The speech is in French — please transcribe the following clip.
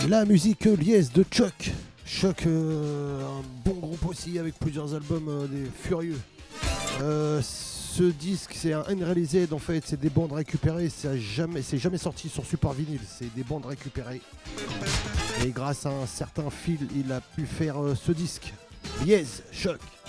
La musique liesse de Chuck. Chuck, un bon groupe aussi avec plusieurs albums des Furieux. Ce disque, c'est un unreleased en fait, c'est des bandes récupérées, c'est jamais sorti sur support vinyle, c'est des bandes récupérées. Et grâce à un certain Phil, il a pu faire ce disque. Yes, Chuck.